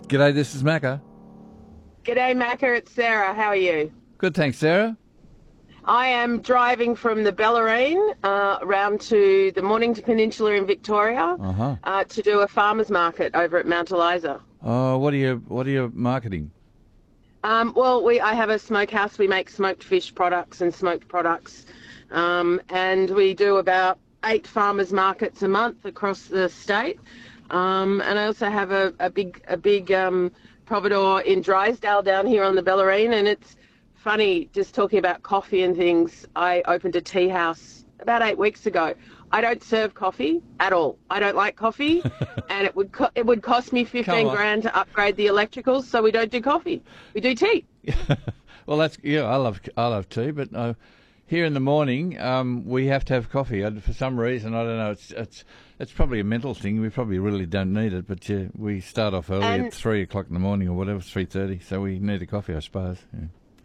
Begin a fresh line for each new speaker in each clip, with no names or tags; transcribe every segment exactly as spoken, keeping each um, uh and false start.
G'day, this is Macca.
G'day, Macca. It's Sarah. How are you?
Good, thanks, Sarah.
I am driving from the Bellarine uh, around to the Mornington Peninsula in Victoria
Uh-huh.
uh, to do a farmers market over at Mount Eliza.
Oh, what are you what are you marketing?
Um, well, we I have a smokehouse. We make smoked fish products and smoked products, um, and we do about eight farmers markets a month across the state. Um, and I also have a, a big a big um, providor in Drysdale down here on the Bellarine, and it's funny just talking about coffee and things. I opened a tea house about eight weeks ago. I don't serve coffee at all. I don't like coffee, and it would co- it would cost me fifteen grand to upgrade the electricals. So we don't do coffee. We do tea.
Well, that's yeah. I love I love tea, but uh, here in the morning um, we have to have coffee. I, for some reason, I don't know. It's it's it's probably a mental thing. We probably really don't need it, but yeah, we start off early
And-
at three o'clock in the morning or whatever, three thirty. So we need a coffee, I suppose. Yeah.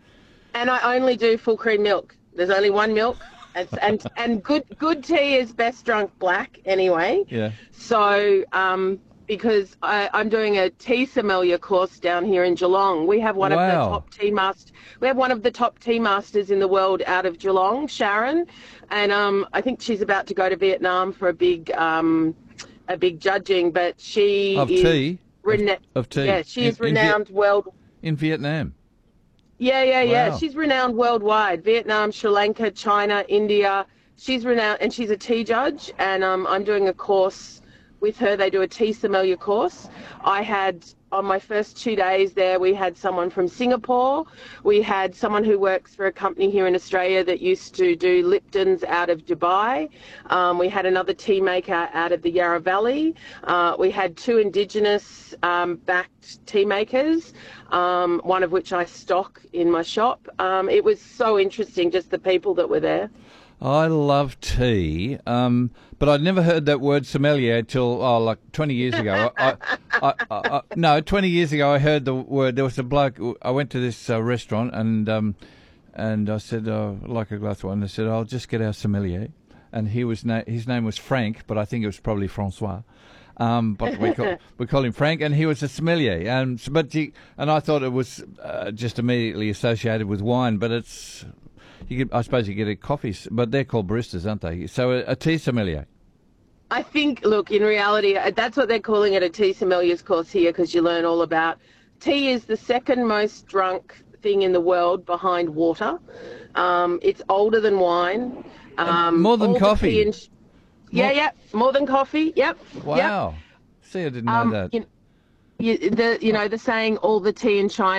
And I only do full cream milk. There's only one milk. And, and and good good tea is best drunk black anyway.
Yeah.
So um, because I, I'm doing a tea sommelier course down here in Geelong, we have one
Wow.
of the top tea mast. We have one of the top tea masters in the world out of Geelong, Sharon, and um, I think she's about to go to Vietnam for a big um, a big judging. But she
Of
is
tea?
rena-
Of tea?
Yeah, she
In-
is
in Viet-
renowned world.
In Vietnam.
Yeah, yeah, yeah.
Wow.
She's renowned worldwide. Vietnam, Sri Lanka, China, India. She's renowned, and she's a tea judge. And um, I'm doing a course with her. They do a tea sommelier course. I had, on my first two days there, we had someone from Singapore. We had someone who works for a company here in Australia that used to do Lipton's out of Dubai. Um, we had another tea maker out of the Yarra Valley. Uh, we had two Indigenous um, backed tea makers, um, one of which I stock in my shop. Um, it was so interesting, just the people that were there.
I love tea, um, but I'd never heard that word sommelier till oh, like twenty years ago. I, I, I, I, no, twenty years ago I heard the word. There was a bloke. I went to this uh, restaurant and um, and I said, oh, I'd like a glass of wine. They said, I'll just get our sommelier, and he was na- his name was Frank, but I think it was probably Francois. Um, but we call, we call him Frank, and he was a sommelier. And but he, and I thought it was uh, just immediately associated with wine, but it's. You get, I suppose you get a coffee, but they're called baristas, aren't they? So a, a tea sommelier.
I think, look, in reality, uh, that's what they're calling it, a tea sommelier's course here, because you learn all about tea is the second most drunk thing in the world behind water. Um, it's older than wine. Um,
more than
all the
coffee.
tea and sh- yeah,
More-
yeah, more than coffee. Yep.
Wow. See, I didn't know
Yep. Um,
that.
you, you, the you know the saying, all the tea in China